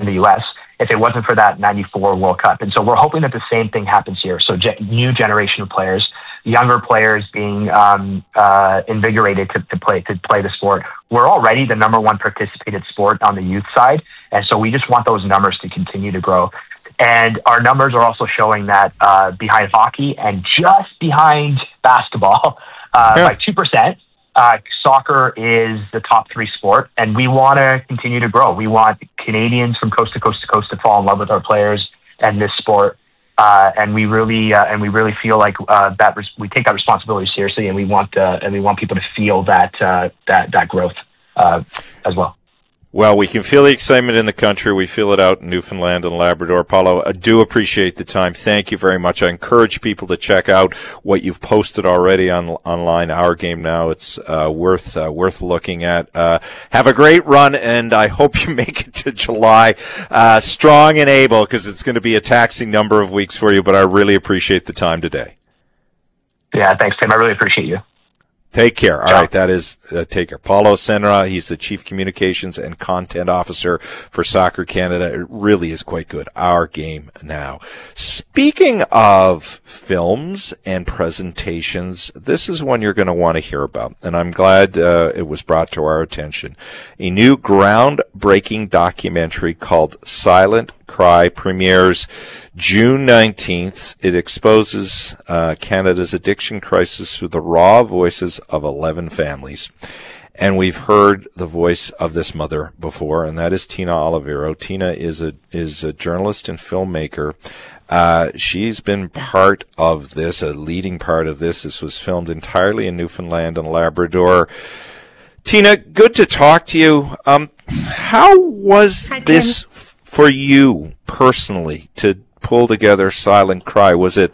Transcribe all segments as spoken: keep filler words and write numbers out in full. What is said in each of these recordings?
the U S if it wasn't for that ninety-four World Cup. And so we're hoping that the same thing happens here. So ge- new generation of players, younger players being um, uh, invigorated to, to play to play the sport. We're already the number one participated sport on the youth side, and so we just want those numbers to continue to grow. And our numbers are also showing that uh, behind hockey and just behind basketball uh, yeah. by two percent, uh, soccer is the top three sport, and we want to continue to grow. We want Canadians from coast to coast to coast to fall in love with our players and this sport. Uh, and we really uh, and we really feel like uh, that res- we take that responsibility seriously, and we want uh, and we want people to feel that uh, that that growth uh, as well. Well, we can feel the excitement in the country. We feel it out in Newfoundland and Labrador. Paulo, I do appreciate the time. Thank you very much. I encourage people to check out what you've posted already on online, Our Game Now. It's uh, worth uh, worth looking at. Uh, have a great run, and I hope you make it to July uh, strong and able, because it's going to be a taxing number of weeks for you, but I really appreciate the time today. Yeah, thanks, Tim. I really appreciate you. Take care. All right, that is uh, take care. Paulo Senra, he's the Chief Communications and Content Officer for Soccer Canada. It really is quite good. Our Game Now. Speaking of films and presentations, this is one you're going to want to hear about, and I'm glad uh, it was brought to our attention. A new groundbreaking documentary called Silent Cry premieres June nineteenth. It exposes uh, Canada's addiction crisis through the raw voices of eleven families. And we've heard the voice of this mother before, and that is Tina Olivero. Tina is a is a journalist and filmmaker. Uh, she's been part of this, a leading part of this. This was filmed entirely in Newfoundland and Labrador. Tina, good to talk to you. Um, how was Hi, this for you personally to pull together Silent Cry? Was it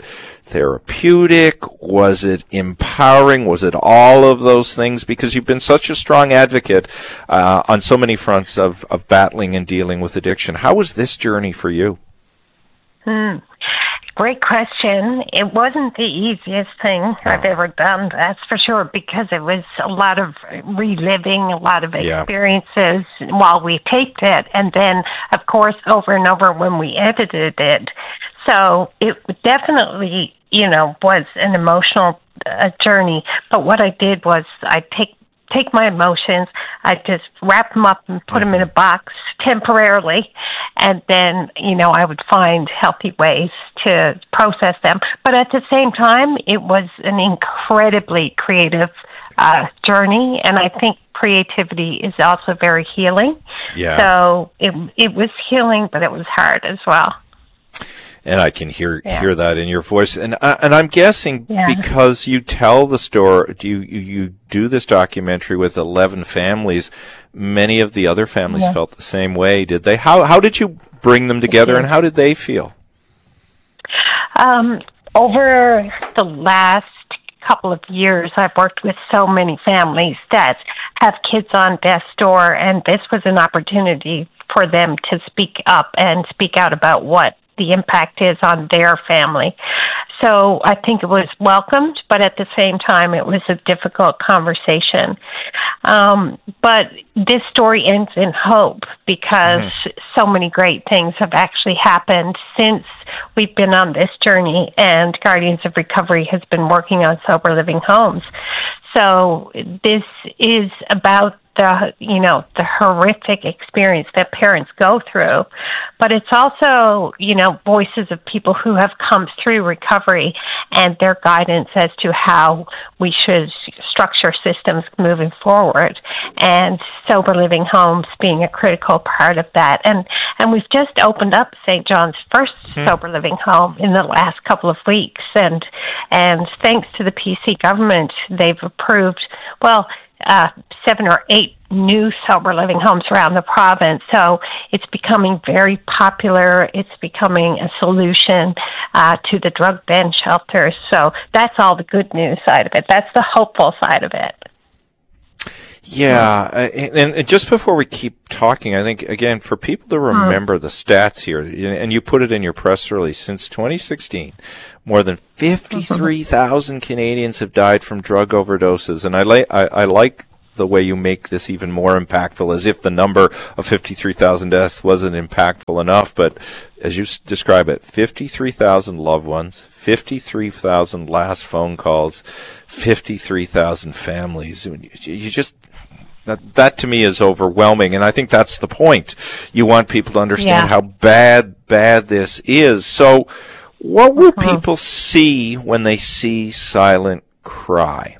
therapeutic? Was it empowering? Was it all of those things? Because you've been such a strong advocate uh, on so many fronts of, of battling and dealing with addiction. How was this journey for you? Hmm. Great question. It wasn't the easiest thing oh. I've ever done, that's for sure, because it was a lot of reliving, a lot of experiences yeah. while we taped it, and then, of course, over and over when we edited it. So it definitely, you know, was an emotional uh, journey. But what I did was I take take my emotions, I just wrap them up and put them in a box temporarily, and then, you know, I would find healthy ways to process them. But at the same time, it was an incredibly creative uh, journey, and I think creativity is also very healing. Yeah. So it it was healing, but it was hard as well. And I can hear yeah. hear that in your voice, and uh, and I'm guessing yeah. because you tell the story, you, you you do this documentary with eleven families. Many of the other families yeah. felt the same way, did they? How how did you bring them together, and how did they feel? Um, over the last couple of years, I've worked with so many families that have kids on death's door, and this was an opportunity for them to speak up and speak out about what the impact is on their family. So I think it was welcomed, but at the same time, it was a difficult conversation. Um, but this story ends in hope, because mm-hmm. so many great things have actually happened since we've been on this journey, and Guardians of Recovery has been working on sober living homes. So this is about the, you know, the horrific experience that parents go through, but it's also, you know, voices of people who have come through recovery and their guidance as to how we should structure systems moving forward, and sober living homes being a critical part of that. And and we've just opened up Saint John's first hmm. sober living home in the last couple of weeks, and and thanks to the P C government, they've approved, well, uh, seven or eight new sober living homes around the province. So it's becoming very popular. It's becoming a solution uh, to the drug ban shelters. So that's all the good news side of it. That's the hopeful side of it. Yeah, and, and just before we keep talking, I think, again, for people to remember mm. the stats here, and you put it in your press release, since twenty sixteen, more than fifty-three thousand Canadians have died from drug overdoses, and I, like I, I like the way you make this even more impactful, as if the number of fifty-three thousand deaths wasn't impactful enough. But as you s- describe it, fifty-three thousand loved ones, fifty-three thousand last phone calls, fifty-three thousand families. You just... That, that to me is overwhelming, and I think that's the point. You want people to understand yeah. how bad, bad this is. So what will uh-huh. people see when they see Silent Cry?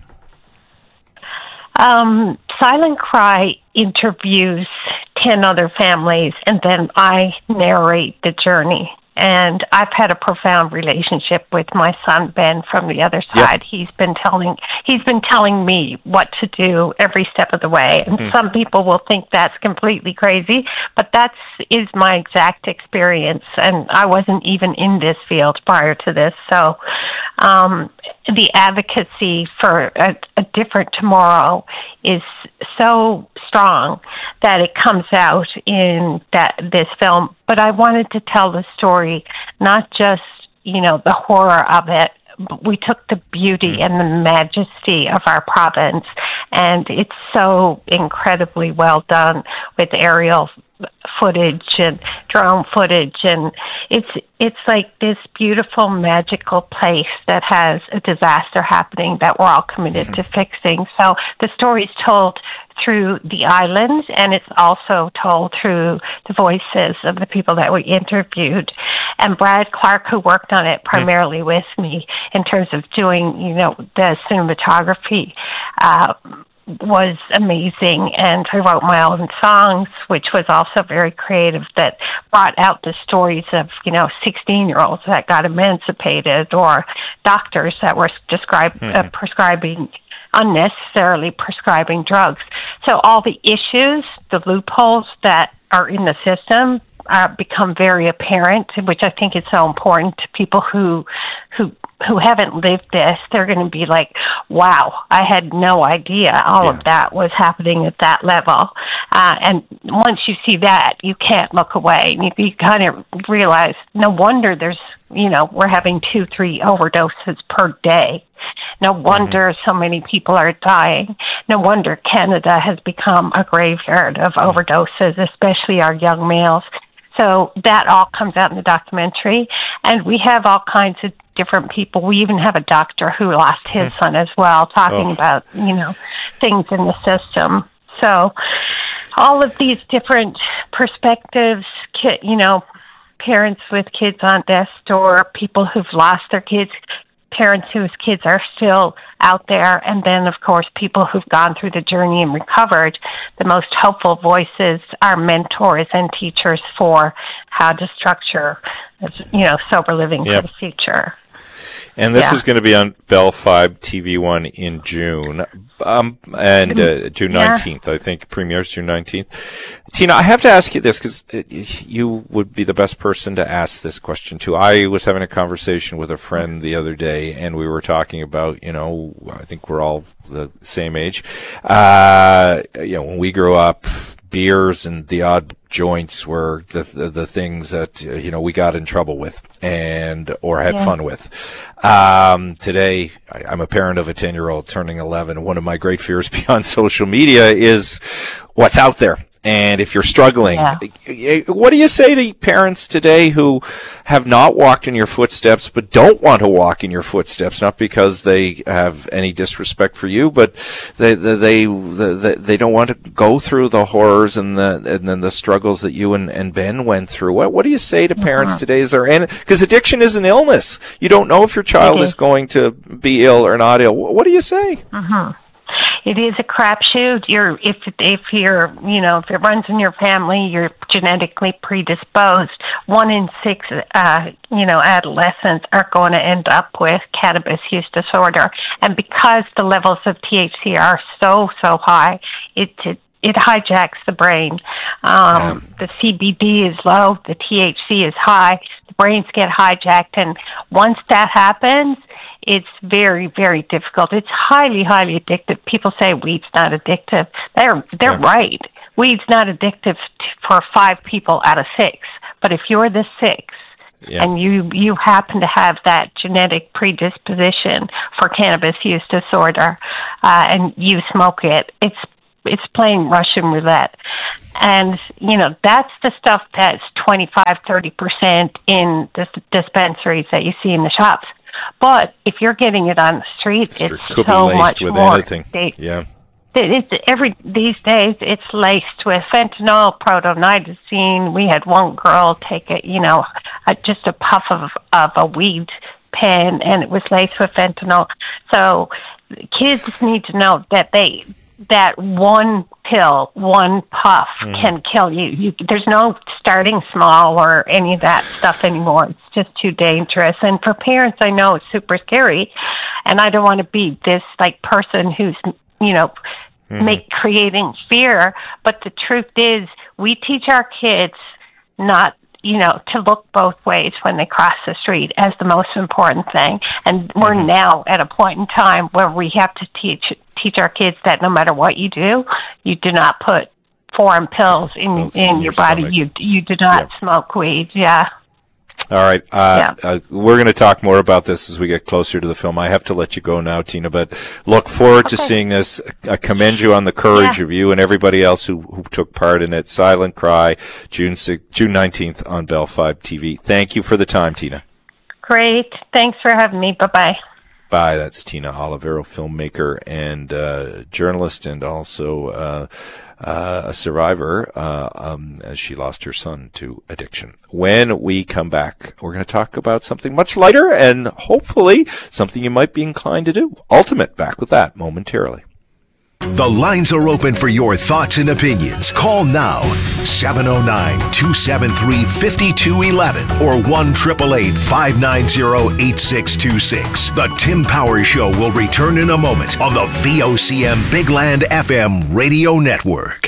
Um, Silent Cry interviews ten other families, and then I narrate the journey. And I've had a profound relationship with my son Ben from the other side. Yep. He's been telling he's been telling me what to do every step of the way. And mm. some people will think that's completely crazy, but that's is my exact experience. And I wasn't even in this field prior to this, so um, the advocacy for a, a different tomorrow is so strong that it comes out in that this film. But I wanted to tell the story, not just, you know, the horror of it, but we took the beauty and the majesty of our province, and it's so incredibly well done with aerial footage and drone footage, and it's it's like this beautiful magical place that has a disaster happening that we're all committed to fixing. So the story's told through the island, and it's also told through the voices of the people that we interviewed. And Brad Clark, who worked on it primarily mm. with me in terms of doing, you know, the cinematography, uh, was amazing. And I wrote my own songs, which was also very creative, that brought out the stories of, you know, sixteen-year-olds that got emancipated, or doctors that were describe, mm. uh, prescribing unnecessarily prescribing drugs. So all the issues, the loopholes that are in the system uh, become very apparent, which I think is so important to people who who who haven't lived this. They're going to be like, wow, I had no idea all yeah. of that was happening at that level. Uh, and once you see that, you can't look away. You, you kind of realize, no wonder there's, you know, we're having two, three overdoses per day. No wonder mm-hmm. so many people are dying. No wonder Canada has become a graveyard of mm-hmm. overdoses, especially our young males. So that all comes out in the documentary. And we have all kinds of different people. We even have a doctor who lost his mm-hmm. son as well, talking oh. about, you know, things in the system. So all of these different perspectives, you know, parents with kids on death's door, people who've lost their kids, parents whose kids are still out there, and then, of course, people who've gone through the journey and recovered. The most hopeful voices are mentors and teachers for how to structure, you know, sober living yep. for the future. And this yeah. is going to be on Bell five T V one in June, um, and uh, June nineteenth, yeah. I think, premieres June nineteenth. Tina, I have to ask you this, because you would be the best person to ask this question to. I was having a conversation with a friend the other day, and we were talking about, you know, I think we're all the same age. Uh, you know, when we grew up, beers and the odd joints were the, the the things that, uh, you know, we got in trouble with and or had yeah. fun with. Um, today, I, I'm a parent of a ten-year-old turning eleven. One of my great fears beyond social media is what's out there. And if you're struggling, yeah. what do you say to parents today who have not walked in your footsteps but don't want to walk in your footsteps, not because they have any disrespect for you, but they they they, they don't want to go through the horrors and the and then the struggles that you and, and Ben went through? What what do you say to parents uh-huh. today? Is there any, because addiction is an illness. You don't know if your child is going to be ill or not ill. What do you say? Uh-huh. It is a crapshoot. You're if if you're you know if it runs in your family, you're genetically predisposed. One in six uh, you know adolescents are going to end up with cannabis use disorder, and because the levels of T H C are so so high, it it, it hijacks the brain. Um, yeah. The C B D is low, the T H C is high. The brains get hijacked, and once that happens, it's very, very difficult. It's highly, highly addictive. People say weed's not addictive. They're they're yeah. right. Weed's not addictive for five people out of six. But if you're the six yeah. and you you happen to have that genetic predisposition for cannabis use disorder, uh, and you smoke it, it's it's playing Russian roulette. And, you know, that's the stuff that's twenty-five, thirty percent in the dispensaries that you see in the shops. But if you're getting it on the street, it's, it's could so be laced much with more. anything. They, yeah. It's every these days. It's laced with fentanyl, protonidazine. We had one girl take a, you know, a, just a puff of of a weed pen, and it was laced with fentanyl. So kids need to know that they that one pill, one puff mm. can kill you. you. There's no starting small or any of that stuff anymore. It's just too dangerous. And for parents, I know it's super scary, and I don't want to be this like person who's, you know, mm. make creating fear. But the truth is, we teach our kids not, you know, to look both ways when they cross the street as the most important thing. And we're mm-hmm. now at a point in time where we have to teach teach our kids that no matter what you do, you do not put foreign pills in pills in, in your, your body. Stomach. You you do not yep. smoke weed. Yeah. All right. Uh, yeah. uh, we're going to talk more about this as we get closer to the film. I have to let you go now, Tina, but look forward okay. to seeing this. I commend you on the courage yeah. of you and everybody else who, who took part in it. Silent Cry, June sixth, June nineteenth on Bell five T V. Thank you for the time, Tina. Great. Thanks for having me. Bye-bye. Bye. That's Tina Olivero, filmmaker and uh, journalist, and also uh, uh, a survivor uh, um, as she lost her son to addiction. When we come back, we're going to talk about something much lighter and hopefully something you might be inclined to do. Ultimate, back with that momentarily. The lines are open for your thoughts and opinions. Call now, seven oh nine, two seven three, five two one one or one eight eight eight, five nine zero, eight six two six. The Tim Powers Show will return in a moment on the V O C M Big Land F M radio network.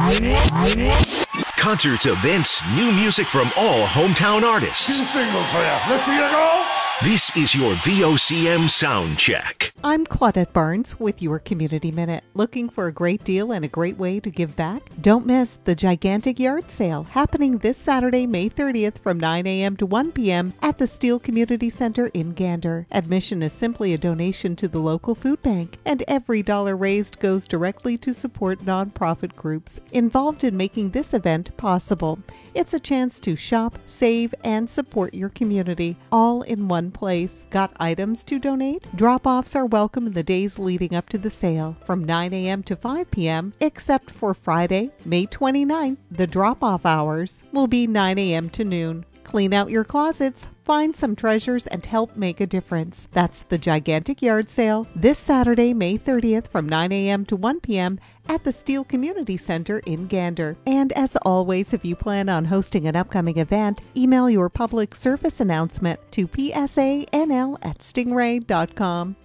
Concerts, events, new music from all hometown artists. Two singles for you. Let's see you go. This is your V O C M Sound Check. I'm Claudette Barnes with your Community Minute. Looking for a great deal and a great way to give back? Don't miss the gigantic yard sale happening this Saturday, May thirtieth from nine a.m. to one p.m. at the Steele Community Center in Gander. Admission is simply a donation to the local food bank, and every dollar raised goes directly to support nonprofit groups involved in making this event possible. It's a chance to shop, save, and support your community, all in one place. Got items to donate? Drop-offs are welcome in the days leading up to the sale from nine a.m. to five p.m. except for Friday, May twenty-ninth. The drop-off hours will be nine a.m. to noon. Clean out your closets, find some treasures, and help make a difference. That's the gigantic yard sale this Saturday, May thirtieth from nine a.m. to one p.m. at the Steele Community Center in Gander. And as always, if you plan on hosting an upcoming event, email your public service announcement to p s a n l at stingray dot com.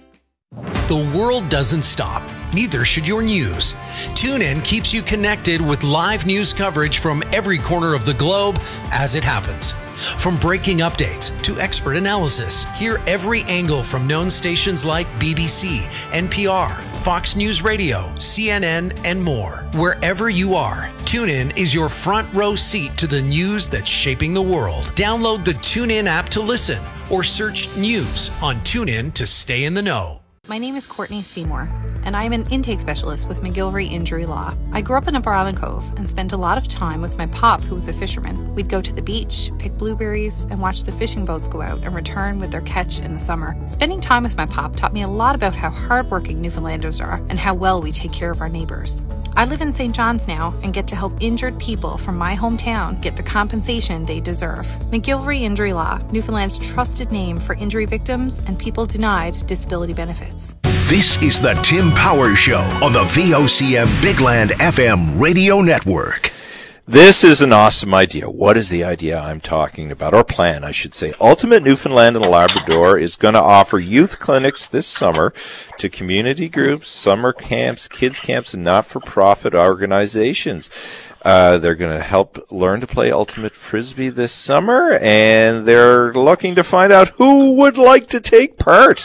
The world doesn't stop. Neither should your news. TuneIn keeps you connected with live news coverage from every corner of the globe as it happens. From breaking updates to expert analysis, hear every angle from known stations like B B C, N P R, Fox News Radio, C N N, and more. Wherever you are, TuneIn is your front row seat to the news that's shaping the world. Download the TuneIn app to listen or search news on TuneIn to stay in the know. My name is Courtney Seymour, and I am an intake specialist with McGillivray Injury Law. I grew up in Upper Island Cove and spent a lot of time with my pop, who was a fisherman. We'd go to the beach, pick blueberries, and watch the fishing boats go out and return with their catch in the summer. Spending time with my pop taught me a lot about how hardworking Newfoundlanders are and how well we take care of our neighbors. I live in Saint John's now and get to help injured people from my hometown get the compensation they deserve. McGillivray Injury Law, Newfoundland's trusted name for injury victims and people denied disability benefits. This is the Tim Powers Show on the V O C M Big Land F M radio network. This is an awesome idea. What is the idea I'm talking about? Or plan, I should say. Ultimate Newfoundland and Labrador is going to offer youth clinics this summer to community groups, summer camps, kids camps, and not-for-profit organizations. Uh, they're going to help learn to play Ultimate Frisbee this summer, and they're looking to find out who would like to take part.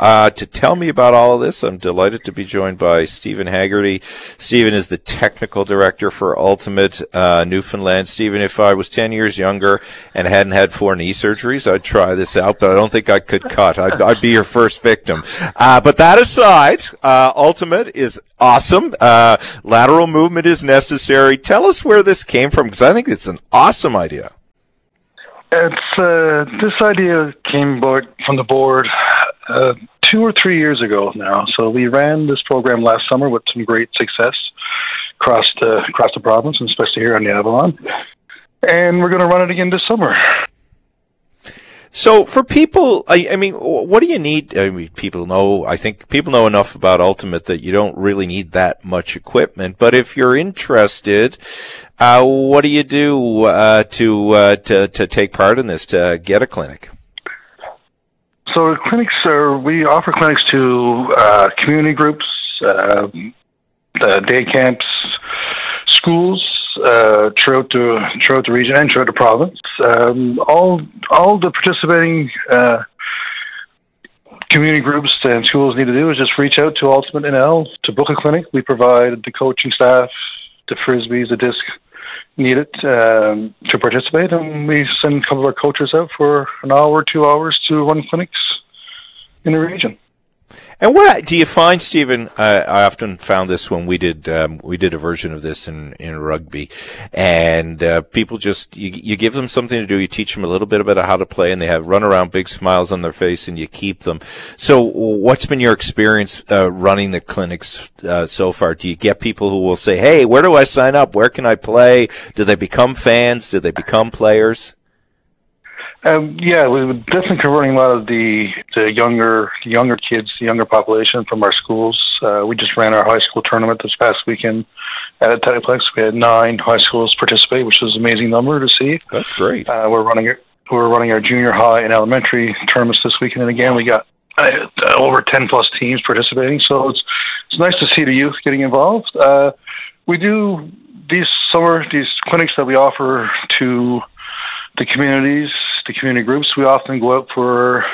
Uh, to tell me about all of this, I'm delighted to be joined by Stephen Haggerty. Stephen is the technical director for Ultimate uh, Newfoundland. Stephen, if I was ten years younger and hadn't had four knee surgeries, I'd try this out, but I don't think I could cut. I'd, I'd be your first victim. Uh, but that aside, uh, Ultimate is awesome. Uh, lateral movement is necessary. Tell us where this came from, because I think it's an awesome idea. It's uh, this idea came about from the board uh, two or three years ago now. So we ran this program last summer with some great success across the across the province, and especially here on the Avalon. And we're going to run it again this summer. So for people, I, I mean, what do you need? I mean, people know, I think people know enough about Ultimate that you don't really need that much equipment. But if you're interested, uh, what do you do, uh, to, uh, to, to take part in this, to get a clinic? So clinics are, we offer clinics to, uh, community groups, uh, uh day camps, schools, Uh, throughout the throughout the region and throughout the province. Um, all all the participating uh, community groups and schools need to do is just reach out to Ultimate N L to book a clinic. We provide the coaching staff, the frisbees, the disc needed um, to participate, and we send a couple of our coaches out for an hour, two hours to run clinics in the region. And what do you find, Stephen? Uh, I often found this when we did um, we did a version of this in, in rugby, and uh, people just you, you give them something to do, you teach them a little bit about how to play, and they have run around, big smiles on their face, and you keep them. So, what's been your experience uh, running the clinics uh, so far? Do you get people who will say, "Hey, where do I sign up? Where can I play?" Do they become fans? Do they become players? Um, yeah, we were definitely converting a lot of the, the younger the younger kids, the younger population from our schools. Uh, we just ran our high school tournament this past weekend at a Teleplex. We had nine high schools participate, which was an amazing number to see. That's great. Uh, we're running we're running our junior high and elementary tournaments this weekend, and again we got uh, over ten plus teams participating. So it's it's nice to see the youth getting involved. Uh, we do these summer these clinics that we offer to the communities, the community groups. We often go out for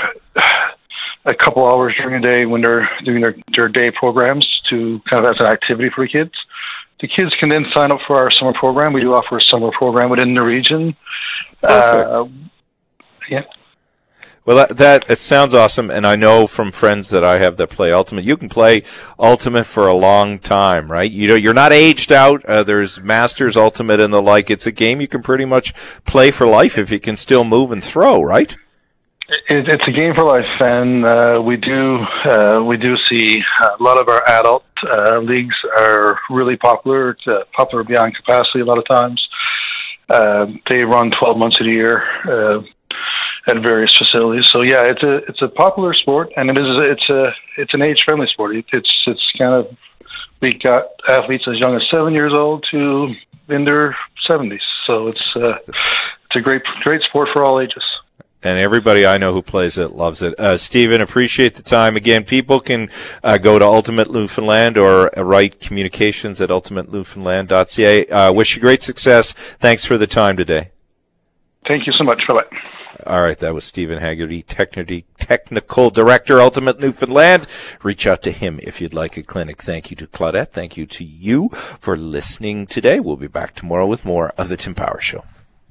a couple hours during the day when they're doing their, their day programs to kind of as an activity for the kids. The kids can then sign up for our summer program. We do offer a summer program within the region. Perfect. Uh, yeah. Well, that, that it sounds awesome, and I know from friends that I have that play Ultimate, you can play Ultimate for a long time, right? You know, you're not aged out. Uh, there's Masters, Ultimate, and the like. It's a game you can pretty much play for life if you can still move and throw, right? It, it's a game for life, and uh, we do uh, we do see a lot of our adult uh, leagues are really popular. It's uh, popular beyond capacity a lot of times. Uh, they run twelve months of the year. Uh, at various facilities. So yeah, it's a it's a popular sport, and it is it's a it's an age friendly sport. It's it's kind of we got athletes as young as seven years old to in their seventies. So it's uh, it's a great great sport for all ages. And everybody I know who plays it loves it. Uh, Stephen, appreciate the time. Again, people can uh, go to Ultimate Newfoundland or uh, write communications at ultimate newfoundland dot c a. Uh, wish you great success. Thanks for the time today. Thank you so much. Bye-bye. All right, that was Stephen Haggerty, techni- Technical Director, Ultimate Newfoundland. Reach out to him if you'd like a clinic. Thank you to Claudette. Thank you to you for listening today. We'll be back tomorrow with more of The Tim Power Show.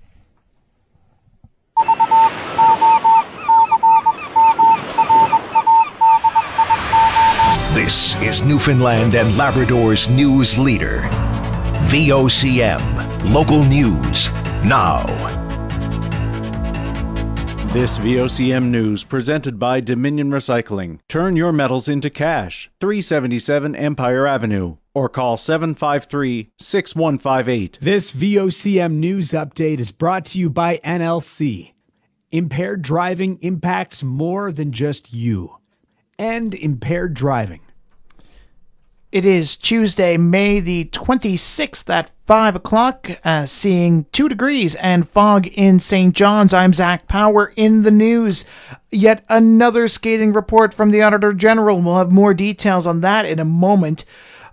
This is Newfoundland and Labrador's news leader. V O C M, local news, now. This V O C M News presented by Dominion Recycling. Turn your metals into cash. three seventy-seven Empire Avenue. Or call seven five three, six one five eight. This V O C M News update is brought to you by N L C. Impaired driving impacts more than just you. End impaired driving. It is Tuesday, May the twenty-sixth at five o'clock, uh, seeing two degrees and fog in Saint John's. I'm Zach Power in the news. Yet another scathing report from the Auditor General. We'll have more details on that in a moment.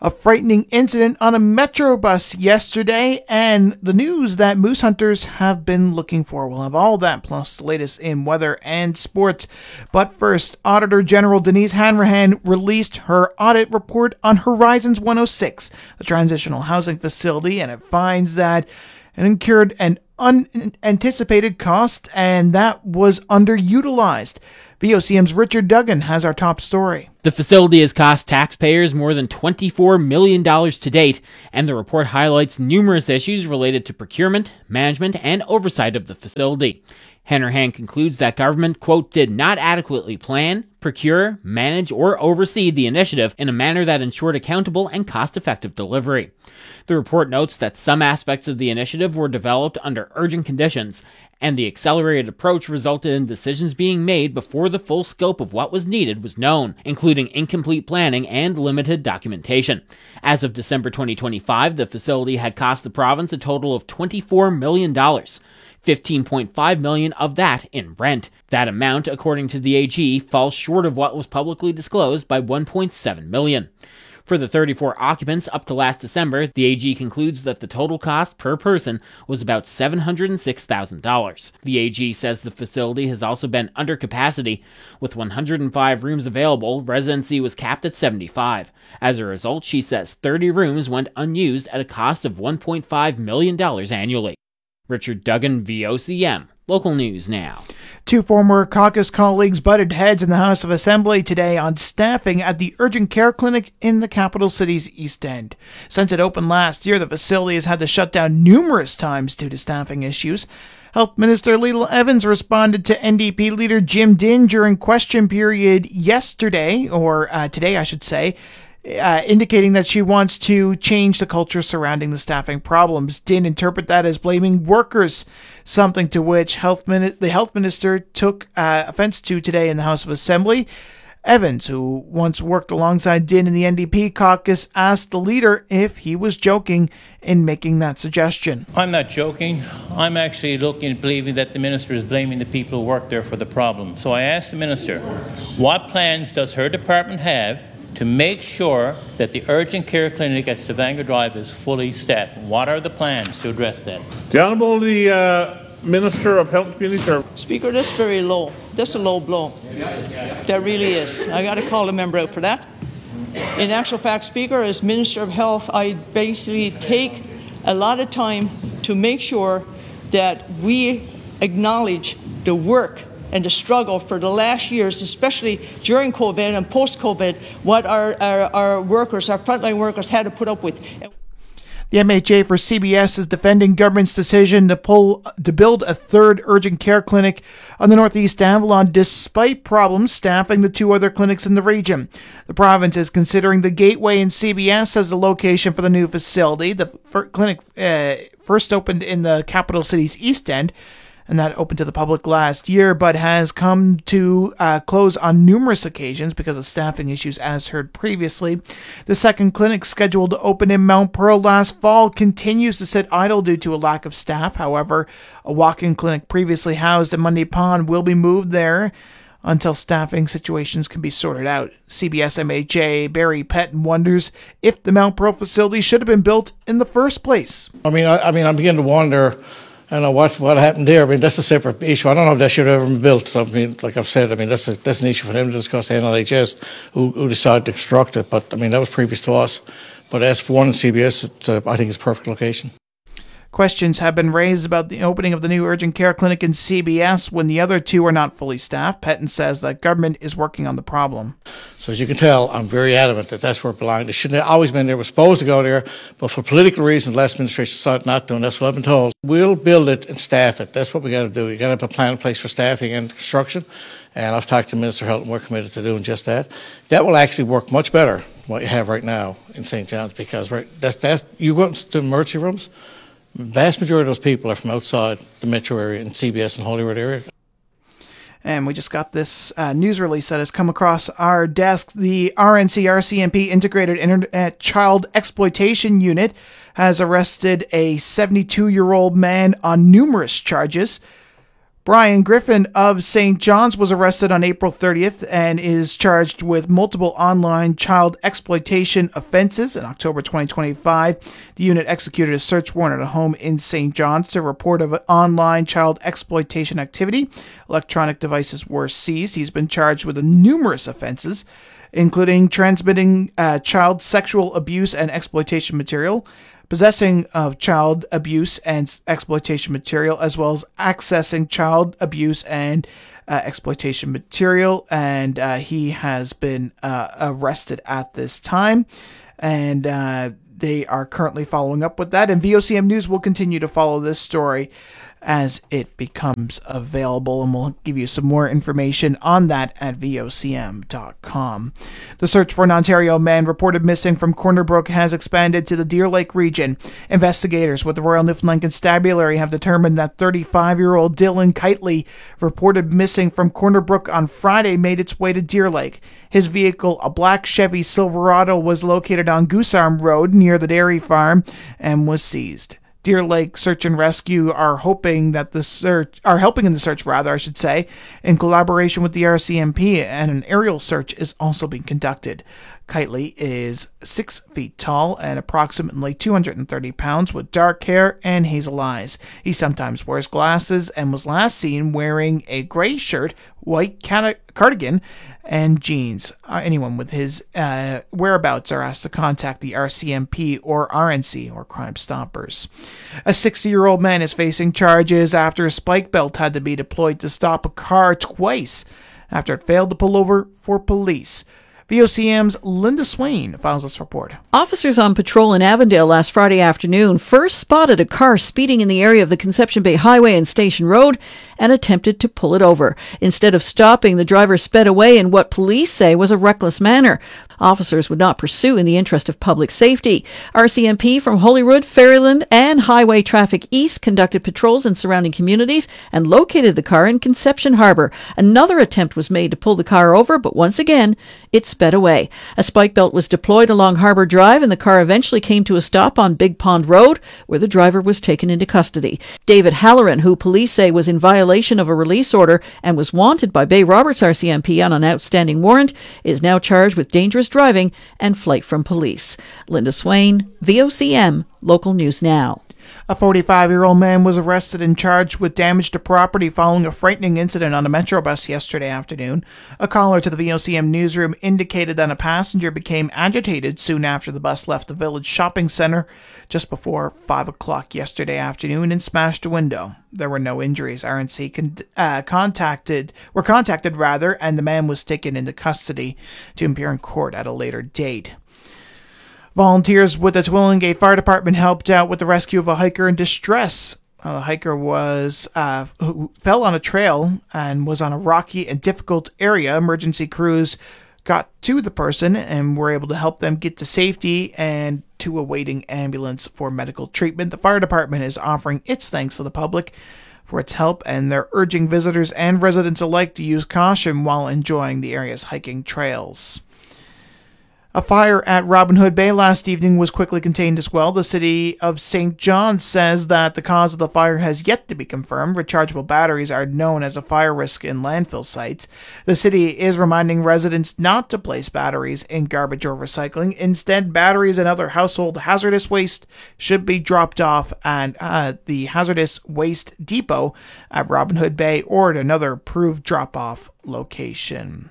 a frightening incident on a Metro bus yesterday, and the news that moose hunters have been looking for. We'll have all that, plus the latest in weather and sports. But first, Auditor General Denise Hanrahan released her audit report on Horizons one oh six, a transitional housing facility, and it finds that it incurred an unanticipated cost, and that was underutilized. V O C M's Richard Duggan has our top story. The facility has cost taxpayers more than twenty-four million dollars to date, and the report highlights numerous issues related to procurement, management, and oversight of the facility. Hanrahan concludes that government, quote, did not adequately plan, procure, manage, or oversee the initiative in a manner that ensured accountable and cost-effective delivery. The report notes that some aspects of the initiative were developed under urgent conditions, and the accelerated approach resulted in decisions being made before the full scope of what was needed was known, including incomplete planning and limited documentation. As of December twenty twenty-five, the facility had cost the province a total of twenty-four million dollars. fifteen point five million dollars of that in rent. That amount, according to the A G, falls short of what was publicly disclosed by one point seven million dollars. For the thirty-four occupants up to last December, the A G concludes that the total cost per person was about seven hundred six thousand dollars. The A G says the facility has also been under capacity. With one hundred five rooms available, residency was capped at seventy-five. As a result, she says thirty rooms went unused at a cost of one point five million dollars annually. Richard Duggan, V O C M. Local news now. Two former caucus colleagues butted heads in the House of Assembly today on staffing at the urgent care clinic in the capital city's East End. Since it opened last year, the facility has had to shut down numerous times due to staffing issues. Health Minister Leila Evans responded to N D P leader Jim Dinn during question period yesterday, or uh, today I should say, Uh, indicating that she wants to change the culture surrounding the staffing problems. Didn't interpret that as blaming workers, something to which health Min- the health minister took uh, offense to today in the House of Assembly. Evans, who once worked alongside Dinn in the N D P caucus, asked the leader if he was joking in making that suggestion. I'm not joking. I'm actually looking at believing that the minister is blaming the people who work there for the problem. So I asked the minister, what plans does her department have to make sure that the urgent care clinic at Stavanger Drive is fully staffed? What are the plans to address that? The Honourable the uh, Minister of Health and Community Services. Speaker, that's very low. That's a low blow. That really is. I got to call a member out for that. In actual fact, Speaker, as Minister of Health, I basically take a lot of time to make sure that we acknowledge the work and the struggle for the last years, especially during COVID and post-COVID, what our, our, our workers, our frontline workers had to put up with. The M H A for C B S is defending government's decision to pull to build a third urgent care clinic on the Northeast Avalon, despite problems staffing the two other clinics in the region. The province is considering the Gateway in C B S as the location for the new facility. The f- clinic uh, first opened in the capital city's East End, and that opened to the public last year, but has come to uh, close on numerous occasions because of staffing issues, as heard previously. The second clinic, scheduled to open in Mount Pearl last fall, continues to sit idle due to a lack of staff. However, a walk-in clinic previously housed at Monday Pond will be moved there until staffing situations can be sorted out. C B S M H A Barry Pettin wonders if the Mount Pearl facility should have been built in the first place. I mean, I, I mean, I'm beginning to wonder, I don't know what, what happened there. I mean, that's a separate issue. I don't know if that should have ever been built. So, I mean, like I've said, I mean, that's a, that's an issue for them to discuss, the N L H S, who, who decided to construct it. But, I mean, that was previous to us. But as for one in C B S, it's, uh, I think it's a perfect location. Questions have been raised about the opening of the new urgent care clinic in C B S when the other two are not fully staffed. Pettin says that government is working on the problem. So as you can tell, I'm very adamant that that's where it belonged. It shouldn't have always been there. We're supposed to go there, but for political reasons, the last administration decided not to, and that's what I've been told. We'll build it and staff it. That's what we got to do. You got to have a plan in place for staffing and construction, and I've talked to the Minister of Health, and we're committed to doing just that. That will actually work much better than what you have right now in Saint John's, because right, that's that's you go to emergency rooms. The vast majority of those people are from outside the metro area in C B S and Holyrood area. And we just got this uh, news release that has come across our desk. The R N C R C M P Integrated Internet Child Exploitation Unit has arrested a seventy-two-year-old man on numerous charges. Brian Griffin of Saint John's was arrested on April thirtieth and is charged with multiple online child exploitation offenses. In October twenty twenty-five, the unit executed a search warrant at a home in Saint John's to report of online child exploitation activity. Electronic devices were seized. He's been charged with numerous offenses, including transmitting uh, child sexual abuse and exploitation material, possessing of child abuse and exploitation material, as well as accessing child abuse and uh, exploitation material. And uh, he has been uh, arrested at this time. And uh, they are currently following up with that. And V O C M News will continue to follow this story as it becomes available, and we'll give you some more information on that at V O C M dot com. The search for an Ontario man reported missing from Corner Brook has expanded to the Deer Lake region. Investigators with the Royal Newfoundland Constabulary have determined that thirty-five-year-old Dylan Kitely, reported missing from Corner Brook on Friday, made its way to Deer Lake. His vehicle, a black Chevy Silverado, was located on Goose Arm Road near the dairy farm and was seized. Deer Lake Search and Rescue are hoping that the search are helping in the search, rather, I should say, in collaboration with the R C M P, and an aerial search is also being conducted. Kitely is six feet tall and approximately two hundred thirty pounds, with dark hair and hazel eyes. He sometimes wears glasses and was last seen wearing a gray shirt, white cardigan, and jeans. Uh, anyone with his uh, whereabouts are asked to contact the R C M P or R N C, or Crime Stoppers. A sixty-year-old man is facing charges after a spike belt had to be deployed to stop a car twice after it failed to pull over for police. V O C M's Linda Swain files this report. Officers on patrol in Avondale last Friday afternoon first spotted a car speeding in the area of the Conception Bay Highway and Station Road and attempted to pull it over. Instead of stopping, the driver sped away in what police say was a reckless manner. Officers would not pursue in the interest of public safety. R C M P from Holyrood, Ferryland, and Highway Traffic East conducted patrols in surrounding communities and located the car in Conception Harbour. Another attempt was made to pull the car over, but once again, it sped away. A spike belt was deployed along Harbour Drive, and the car eventually came to a stop on Big Pond Road, where the driver was taken into custody. David Halloran, who police say was in violation of a release order and was wanted by Bay Roberts R C M P on an outstanding warrant, is now charged with dangerous driving and flight from police. Linda Swain, V O C M, Local News Now. A forty-five-year-old man was arrested and charged with damage to property following a frightening incident on a Metro bus yesterday afternoon. A caller to the V O C M newsroom indicated that a passenger became agitated soon after the bus left the village shopping centre just before five o'clock yesterday afternoon and smashed a window. There were no injuries. R N C con- uh, contacted were contacted rather, and the man was taken into custody to appear in court at a later date. Volunteers with the Twillingate Fire Department helped out with the rescue of a hiker in distress. Uh, the hiker was uh, who fell on a trail and was on a rocky and difficult area. Emergency crews got to the person and were able to help them get to safety and to a waiting ambulance for medical treatment. The fire department is offering its thanks to the public for its help, and they're urging visitors and residents alike to use caution while enjoying the area's hiking trails. A fire at Robin Hood Bay last evening was quickly contained as well. The city of Saint John says that the cause of the fire has yet to be confirmed. Rechargeable batteries are known as a fire risk in landfill sites. The city is reminding residents not to place batteries in garbage or recycling. Instead, batteries and other household hazardous waste should be dropped off at uh, the Hazardous Waste Depot at Robin Hood Bay or at another approved drop-off location.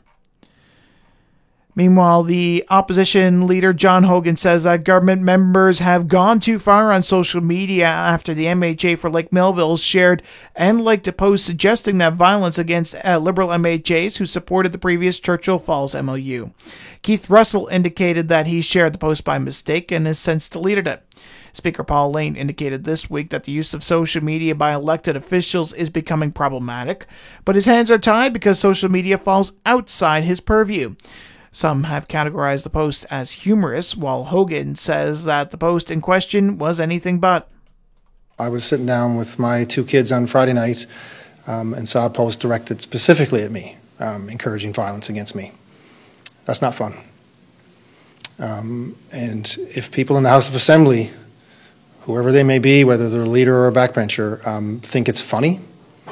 Meanwhile, the opposition leader John Hogan says that government members have gone too far on social media after the M H A for Lake Melville shared and liked a post suggesting that violence against uh, Liberal M H As who supported the previous Churchill Falls M O U. Keith Russell indicated that he shared the post by mistake and has since deleted it. Speaker Paul Lane indicated this week that the use of social media by elected officials is becoming problematic, but his hands are tied because social media falls outside his purview. Some have categorized the post as humorous, while Hogan says that the post in question was anything but. I was sitting down with my two kids on Friday night um, and saw a post directed specifically at me, um, encouraging violence against me. That's not fun. Um, and if people in the House of Assembly, whoever they may be, whether they're a leader or a backbencher, um, think it's funny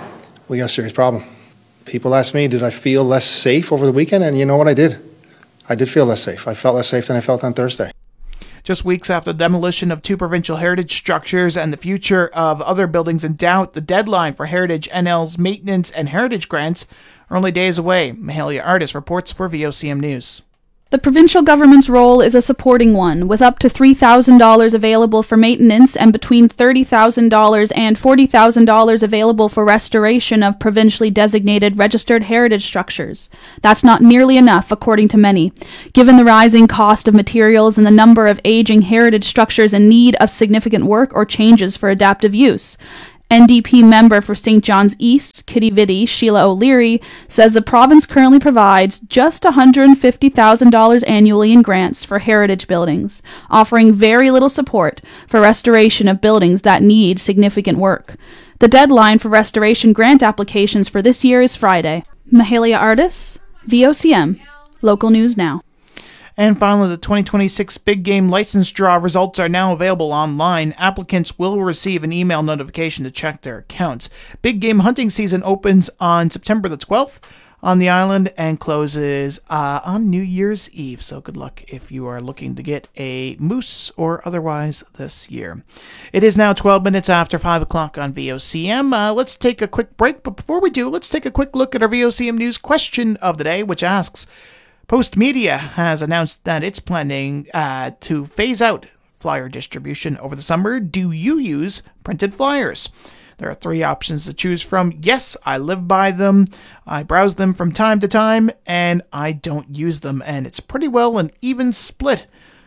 we got a serious problem. People ask me, did I feel less safe over the weekend? And you know what I did? I did feel less safe. I felt less safe than I felt on Thursday. Just weeks after the demolition of two provincial heritage structures and the future of other buildings in doubt, the deadline for Heritage N L's maintenance and heritage grants are only days away. Mahalia Artis reports for V O C M News. The provincial government's role is a supporting one, with up to three thousand dollars available for maintenance and between thirty thousand dollars and forty thousand dollars available for restoration of provincially designated registered heritage structures. That's not nearly enough, according to many, given the rising cost of materials and the number of aging heritage structures in need of significant work or changes for adaptive use. N D P member for Saint John's East, Kitty Vitti, Sheila O'Leary, says the province currently provides just one hundred fifty thousand dollars annually in grants for heritage buildings, offering very little support for restoration of buildings that need significant work. The deadline for restoration grant applications for this year is Friday. Mahalia Artis, V O C M, Local News Now. And finally, the twenty twenty-six Big Game License Draw results are now available online. Applicants will receive an email notification to check their accounts. Big Game hunting season opens on September the twelfth on the island and closes uh, on New Year's Eve. So good luck if you are looking to get a moose or otherwise this year. It is now twelve minutes after five o'clock on V O C M. Uh, let's take a quick break. But before we do, let's take a quick look at our V O C M News question of the day, which asks, Postmedia has announced that it's planning uh, to phase out flyer distribution over the summer. Do you use printed flyers? There are three options to choose from. Yes, I live by them, I browse them from time to time, and I don't use them. And it's pretty well an even split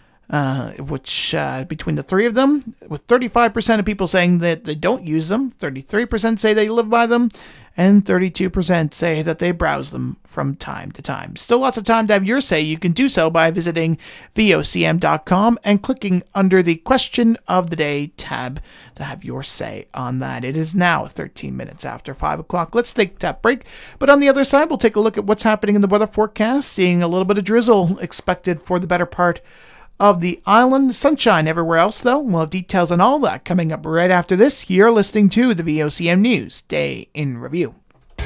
uh, which uh, between the three of them, with thirty-five percent of people saying that they don't use them, thirty-three percent say they live by them, and thirty-two percent say that they browse them from time to time. Still lots of time to have your say. You can do so by visiting V O C M dot com and clicking under the Question of the Day tab to have your say on that. It is now thirteen minutes after five o'clock. Let's take that break. But on the other side, we'll take a look at what's happening in the weather forecast, seeing a little bit of drizzle expected for the better part of the island. Sunshine everywhere else, though. We'll have details on all that coming up right after this. You're listening to the V O C M News Day in Review.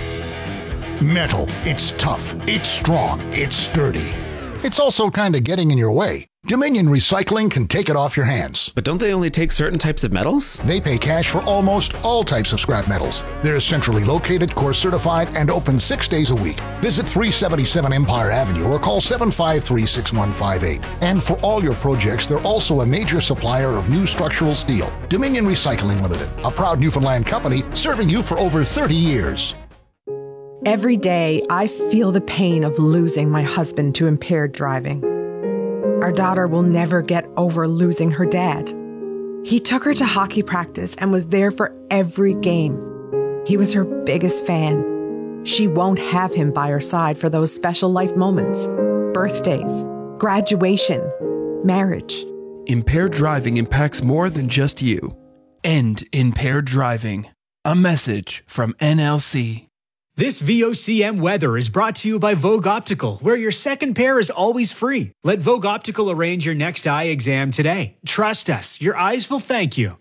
Metal. It's tough. It's strong. It's sturdy. It's also kind of getting in your way. Dominion Recycling can take it off your hands. But don't they only take certain types of metals? They pay cash for almost all types of scrap metals. They're centrally located, course certified, and open six days a week. Visit three seventy-seven Empire Avenue or call seven five three, six one five eight. And for all your projects, they're also a major supplier of new structural steel. Dominion Recycling Limited, a proud Newfoundland company serving you for over thirty years. Every day, I feel the pain of losing my husband to impaired driving. Our daughter will never get over losing her dad. He took her to hockey practice and was there for every game. He was her biggest fan. She won't have him by her side for those special life moments, birthdays, graduation, marriage. Impaired driving impacts more than just you. End impaired driving. A message from N L C. This V O C M weather is brought to you by Vogue Optical, where your second pair is always free. Let Vogue Optical arrange your next eye exam today. Trust us, your eyes will thank you.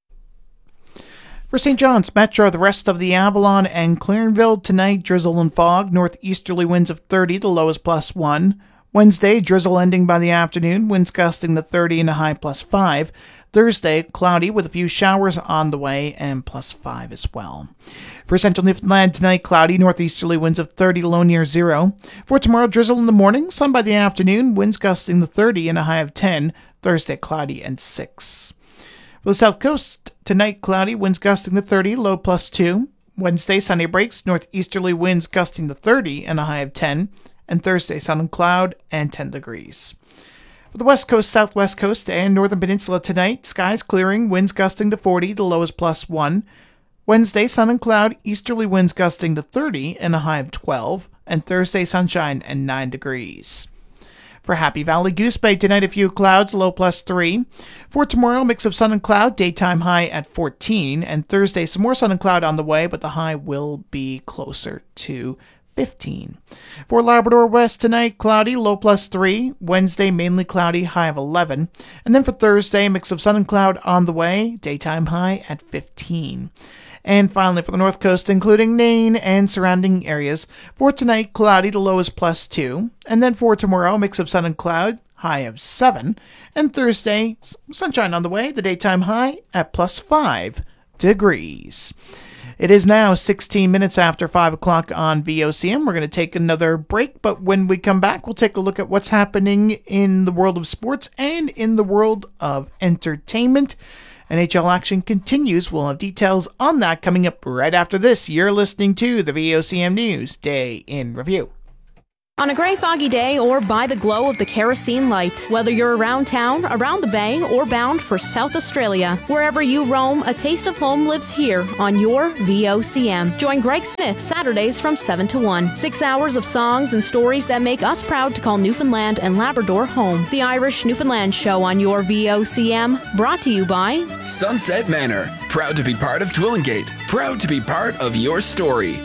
For Saint John's Metro, the rest of the Avalon and Clarenville tonight, drizzle and fog, northeasterly winds of thirty, the low is plus one. Wednesday, drizzle ending by the afternoon, winds gusting to thirty and a high plus five. Thursday, cloudy with a few showers on the way and plus five as well. For central Newfoundland tonight, cloudy, northeasterly winds of thirty, low near zero. For tomorrow, drizzle in the morning, sun by the afternoon, winds gusting to thirty and a high of ten. Thursday, cloudy and six. For the south coast, tonight, cloudy, winds gusting to thirty, low plus two. Wednesday, sunny breaks, northeasterly winds gusting to thirty and a high of ten. And Thursday, sun and cloud and ten degrees. For the west coast, southwest coast, and northern peninsula tonight, skies clearing, winds gusting to forty, the low is plus one. Wednesday, sun and cloud, easterly winds gusting to thirty and a high of twelve. And Thursday, sunshine and nine degrees. For Happy Valley, Goose Bay tonight, a few clouds, low plus three. For tomorrow, mix of sun and cloud, daytime high at fourteen. And Thursday, some more sun and cloud on the way, but the high will be closer to fifteen. For Labrador West tonight, cloudy, low plus three. Wednesday, mainly cloudy, high of eleven. And then for Thursday, mix of sun and cloud on the way, daytime high at fifteen. And finally for the North Coast, including Nain and surrounding areas, for tonight, cloudy, the low is plus two. And then for tomorrow, mix of sun and cloud, high of seven. And Thursday, sunshine on the way, the daytime high at plus five degrees. It is now sixteen minutes after five o'clock on V O C M. We're going to take another break, but when we come back, we'll take a look at what's happening in the world of sports and in the world of entertainment. N H L action continues. We'll have details on that coming up right after this. You're listening to the V O C M News Day in Review. On a gray, foggy day or by the glow of the kerosene light, whether you're around town, around the bay, or bound for South Australia, wherever you roam, a taste of home lives here on your V O C M. Join Greg Smith Saturdays from seven to one. Six hours of songs and stories that make us proud to call Newfoundland and Labrador home. The Irish Newfoundland Show on your V O C M, brought to you by Sunset Manor. Proud to be part of Twillingate. Proud to be part of your story.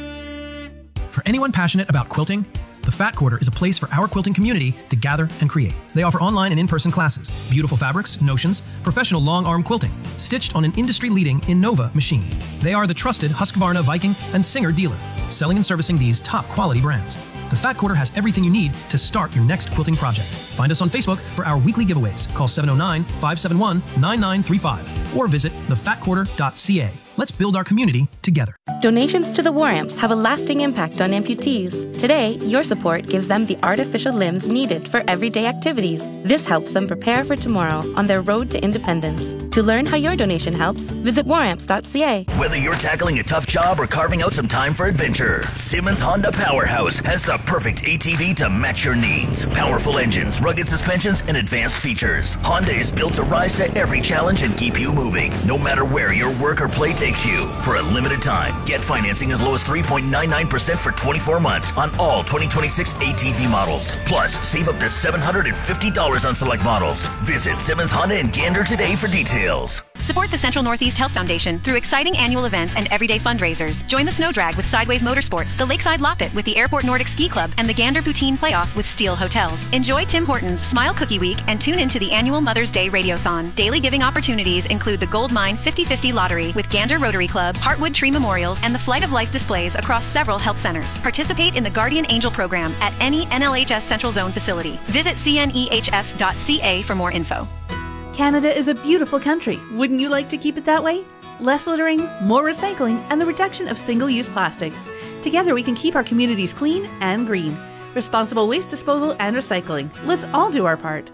For anyone passionate about quilting, The Fat Quarter is a place for our quilting community to gather and create. They offer online and in-person classes, beautiful fabrics, notions, professional long-arm quilting, stitched on an industry-leading Innova machine. They are the trusted Husqvarna, Viking, and Singer dealer, selling and servicing these top-quality brands. The Fat Quarter has everything you need to start your next quilting project. Find us on Facebook for our weekly giveaways. Call seven oh nine, five seven one, nine nine three five or visit the fat quarter dot c a. Let's build our community together. Donations to the War Amps have a lasting impact on amputees. Today, your support gives them the artificial limbs needed for everyday activities. This helps them prepare for tomorrow on their road to independence. To learn how your donation helps, visit war amps dot c a. Whether you're tackling a tough job or carving out some time for adventure, Simmons Honda Powerhouse has the perfect A T V to match your needs. Powerful engines, rugged suspensions, and advanced features. Honda is built to rise to every challenge and keep you moving, no matter where your work or play takes you. For a limited time, get financing as low as three point nine nine percent for twenty-four months on all twenty twenty-six A T V models. Plus, save up to seven hundred fifty dollars on select models. Visit Simmons Honda in Gander today for details. Support the Central Northeast Health Foundation through exciting annual events and everyday fundraisers. Join the Snow Drag with Sideways Motorsports, the Lakeside Loppet with the Airport Nordic Ski Club, and the Gander Poutine Playoff with Steel Hotels. Enjoy Tim Hortons Smile Cookie Week and tune into the annual Mother's Day Radiothon. Daily giving opportunities include the Gold Mine fifty fifty Lottery with Gander Rotary Club, Heartwood Tree Memorials, and the Flight of Life displays across several health centers. Participate in the Guardian Angel program at any N L H S Central Zone facility. Visit c n e h f dot c a for more info. Canada is a beautiful country. Wouldn't you like to keep it that way? Less littering, more recycling, and the reduction of single-use plastics. Together we can keep our communities clean and green. Responsible waste disposal and recycling. Let's all do our part.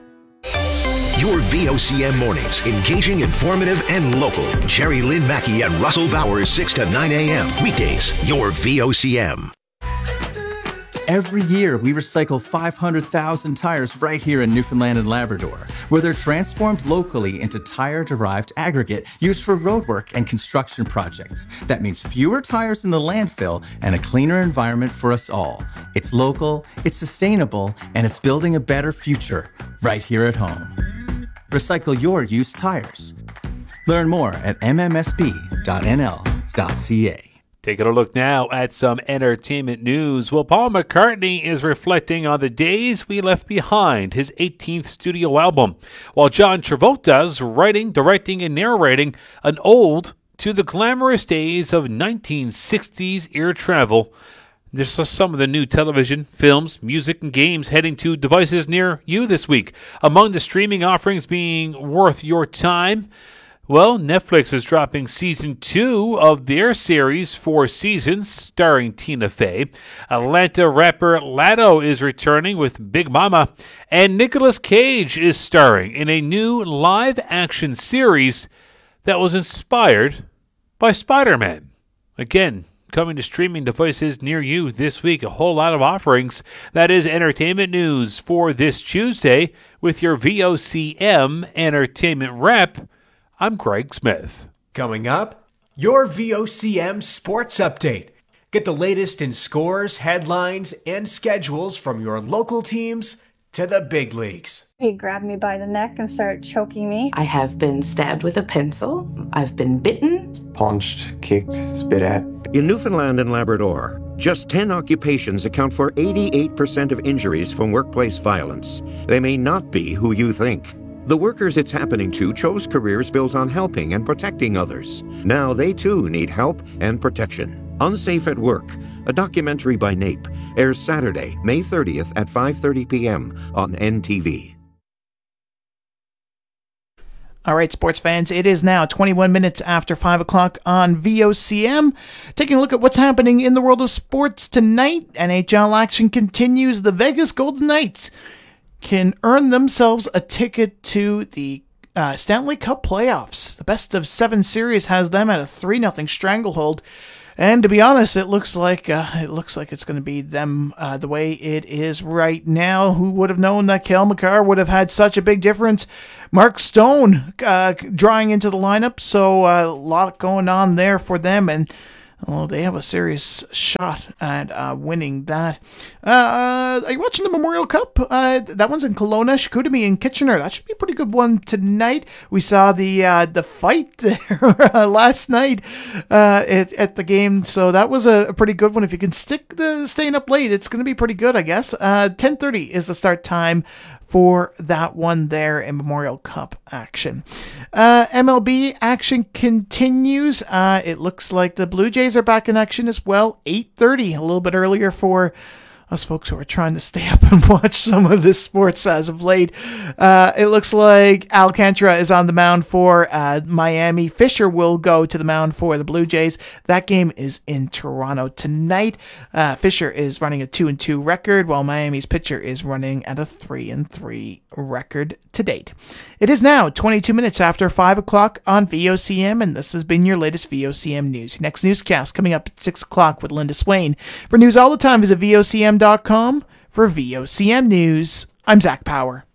Your V O C M mornings, engaging, informative, and local. Jerry Lynn Mackey and Russell Bowers, six to nine a.m. Weekdays, your V O C M. Every year, we recycle five hundred thousand tires right here in Newfoundland and Labrador, where they're transformed locally into tire-derived aggregate used for roadwork and construction projects. That means fewer tires in the landfill and a cleaner environment for us all. It's local, it's sustainable, and it's building a better future right here at home. Recycle your used tires. Learn more at m m s b dot n l dot c a. Taking a look now at some entertainment news. Well, Paul McCartney is reflecting on the days we left behind, his eighteenth studio album, while John Travolta's writing, directing, and narrating an ode to the glamorous days of nineteen sixties air travel. There's some of the new television, films, music, and games heading to devices near you this week. Among the streaming offerings being worth your time, well, Netflix is dropping season two of their series, Four Seasons, starring Tina Fey. Atlanta rapper Latto is returning with Big Mama. And Nicolas Cage is starring in a new live-action series that was inspired by Spider-Man. Again, coming to streaming devices near you this week. A whole lot of offerings. That is entertainment news for this Tuesday with your V O C M Entertainment Rep. I'm Greg Smith. Coming up, your V O C M Sports Update. Get the latest in scores, headlines, and schedules from your local teams to the big leagues. He grabbed me by the neck and started choking me. I have been stabbed with a pencil. I've been bitten. Punched, kicked, spit at. In Newfoundland and Labrador, just ten occupations account for eighty-eight percent of injuries from workplace violence. They may not be who you think. The workers it's happening to chose careers built on helping and protecting others. Now they too need help and protection. Unsafe at Work, a documentary by NAPE, airs Saturday, May thirtieth at five thirty p.m. on N T V. All right, sports fans, it is now twenty-one minutes after five o'clock on V O C M. Taking a look at what's happening in the world of sports tonight. N H L action continues. The Vegas Golden Knights can earn themselves a ticket to the uh, Stanley Cup playoffs. The best of seven series has them at a three nothing stranglehold. And to be honest, it looks like uh, it looks like it's going to be them uh, the way it is right now. Who would have known that Cale Makar would have had such a big difference? Mark Stone uh, drawing into the lineup, so uh, a lot going on there for them, and well, they have a serious shot at uh, winning that. Uh, are you watching the Memorial Cup? Uh, that one's in Kelowna, Chicoutimi, and Kitchener. That should be a pretty good one tonight. We saw the uh, the fight there last night uh, at, at the game, so that was a, a pretty good one. If you can stick the staying up late, it's going to be pretty good, I guess. Uh, ten thirty is the start time for that one there in Memorial Cup action. Uh, M L B action continues. Uh, it looks like the Blue Jays are back in action as well. eight thirty, a little bit earlier for us folks who are trying to stay up and watch some of this sports as of late. Uh, it looks like Alcantara is on the mound for uh, Miami. Fisher will go to the mound for the Blue Jays. That game is in Toronto tonight. Uh, Fisher is running a two and two record, while Miami's pitcher is running at a three and three record to date. It is now twenty-two minutes after five o'clock on V O C M, and this has been your latest V O C M news. Next newscast coming up at six o'clock with Linda Swain. For news all the time, visit V O C M dot com. For V O C M News, I'm Zach Power.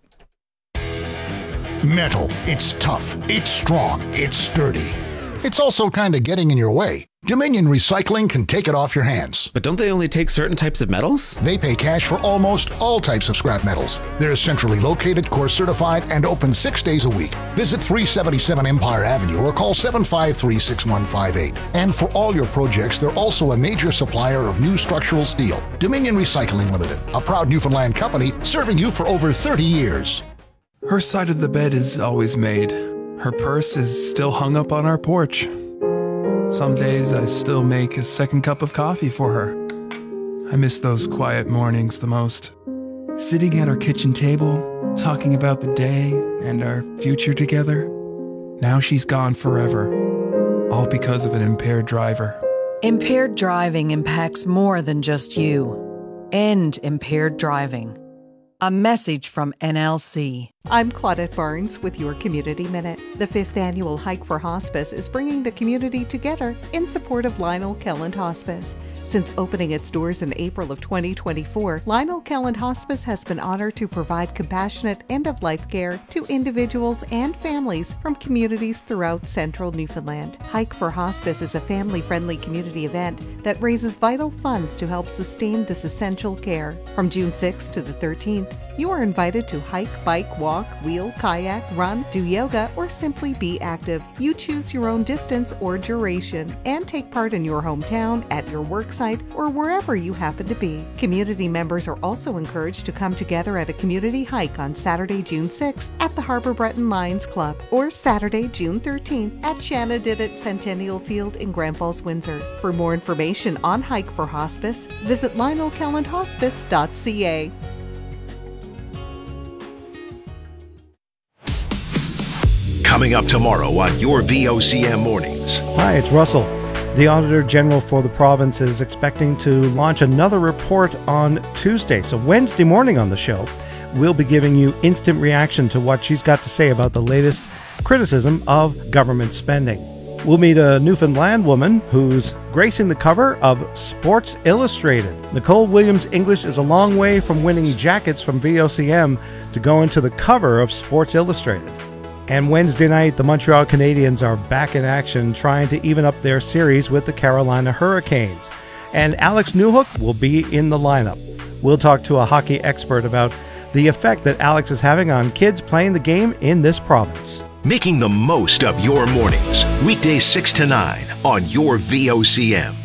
Metal. It's tough. It's strong. It's sturdy. It's also kind of getting in your way. Dominion Recycling can take it off your hands. But don't they only take certain types of metals? They pay cash for almost all types of scrap metals. They're centrally located, course certified, and open six days a week. Visit three seventy-seven Empire Avenue or call seven five three, six one five eight. And for all your projects, they're also a major supplier of new structural steel. Dominion Recycling Limited, a proud Newfoundland company serving you for over thirty years. Her side of the bed is always made. Her purse is still hung up on our porch. Some days I still make a second cup of coffee for her. I miss those quiet mornings the most. Sitting at our kitchen table, talking about the day and our future together. Now she's gone forever, all because of an impaired driver. Impaired driving impacts more than just you. End impaired driving. A message from N L C. I'm Claudette Barnes with your Community Minute. The fifth annual Hike for Hospice is bringing the community together in support of Lionel Kelland Hospice. Since opening its doors in April of twenty twenty-four, Lionel Kelland Hospice has been honored to provide compassionate end-of-life care to individuals and families from communities throughout central Newfoundland. Hike for Hospice is a family-friendly community event that raises vital funds to help sustain this essential care. From June sixth to the thirteenth, you are invited to hike, bike, walk, wheel, kayak, run, do yoga, or simply be active. You choose your own distance or duration and take part in your hometown, at your worksite, or wherever you happen to be. Community members are also encouraged to come together at a community hike on Saturday, June sixth at the Harbour Breton Lions Club or Saturday, June thirteenth at Shanadidit Centennial Field in Grand Falls, Windsor. For more information on Hike for Hospice, visit lionel kelland hospice dot c a. Coming up tomorrow on your V O C M Mornings. Hi, it's Russell. The Auditor General for the province is expecting to launch another report on Tuesday. So Wednesday morning on the show, we'll be giving you instant reaction to what she's got to say about the latest criticism of government spending. We'll meet a Newfoundland woman who's gracing the cover of Sports Illustrated. Nicole Williams English is a long way from winning jackets from V O C M to go into the cover of Sports Illustrated. And Wednesday night, the Montreal Canadiens are back in action, trying to even up their series with the Carolina Hurricanes. And Alex Newhook will be in the lineup. We'll talk to a hockey expert about the effect that Alex is having on kids playing the game in this province. Making the most of your mornings, weekdays six to nine on your V O C M.